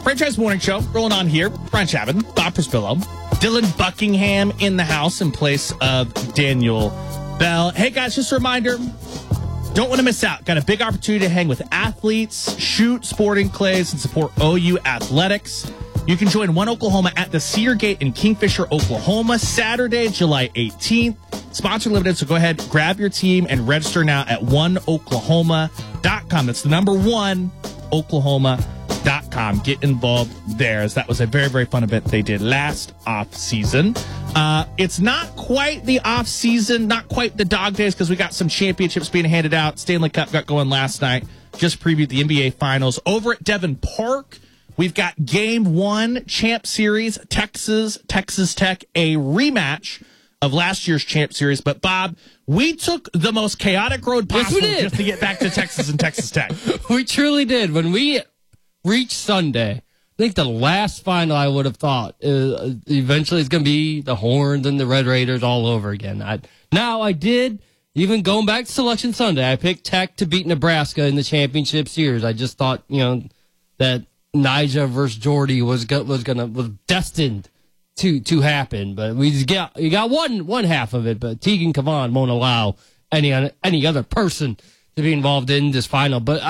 Franchise Morning Show rolling on here. Brian Chapman, Bob Prispillo, Dylan Buckingham in the house in place of Daniel Bell. Hey, guys, just a reminder, don't want to miss out. Got a big opportunity to hang with athletes, shoot sporting clays, and support OU athletics. You can join One Oklahoma at the Cedar Gate in Kingfisher, Oklahoma, Saturday, July 18th. Sponsor limited, so go ahead, grab your team, and register now at oneoklahoma.com. That's the number one, Oklahoma.com. Get involved there, as that was a very, very fun event they did last off-season. It's not quite the off-season, not quite the dog days, because we got some championships being handed out. Stanley Cup got going last night. Just previewed the NBA Finals. Over at Devon Park, we've got Game 1, Champ Series, Texas Tech, a rematch of last year's Champ Series. But, Bob, we took the most chaotic road possible just to get back to Texas and Texas Tech. We truly did. When we reached Sunday, I think the last final I would have thought eventually it's going to be the Horns and the Red Raiders all over again. I did, even going back to Selection Sunday, I picked Tech to beat Nebraska in the championship series. I just thought, that Nija versus Jordy was destined to happen, but you got one half of it. But Tegan Kavan won't allow any other person to be involved in this final. But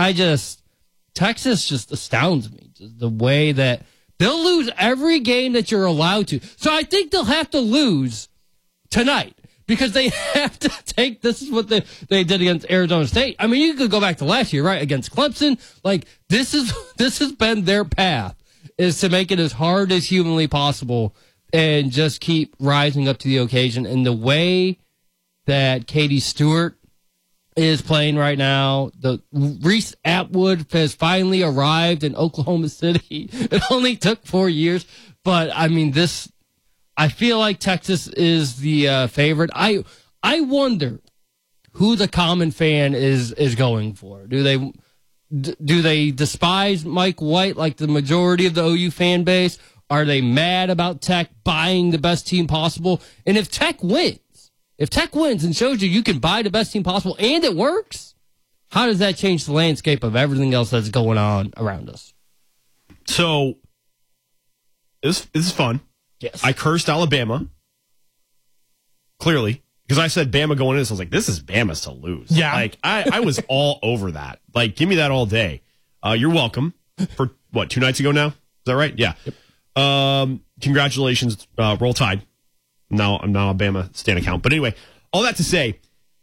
Texas just astounds me, just the way that they'll lose every game that you're allowed to. So I think they'll have to lose tonight, because they have to take, this is what they did against Arizona State. I mean, you could go back to last year, right, against Clemson. Like, this has been their path, is to make it as hard as humanly possible and just keep rising up to the occasion. And the way that Katie Stewart is playing right now, the Reese Atwood has finally arrived in Oklahoma City. It only took 4 years, but I mean, I feel like Texas is the favorite. I wonder who the common fan is going for. Do they despise Mike White like the majority of the OU fan base? Are they mad about Tech buying the best team possible? And if Tech wins and shows you can buy the best team possible and it works, how does that change the landscape of everything else that's going on around us? So, this is fun. Yes. I cursed Alabama, clearly, because I said Bama going in this. I was like, this is Bama's to lose. Yeah. Like, I was all over that. Like, give me that all day. You're welcome. For, 2 nights ago now? Is that right? Yeah. Yep. Congratulations. Roll Tide. Now I'm not a Bama stand account. But anyway, all that to say,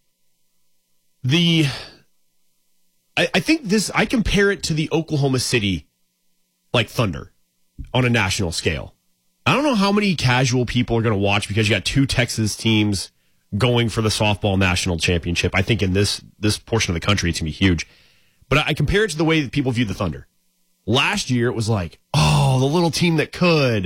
I think I compare it to the Oklahoma City, like, Thunder on a national scale. I don't know how many casual people are going to watch, because you got 2 Texas teams going for the softball national championship. I think in this portion of the country, it's going to be huge. But I compare it to the way that people view the Thunder. Last year, it was like, oh, the little team that could.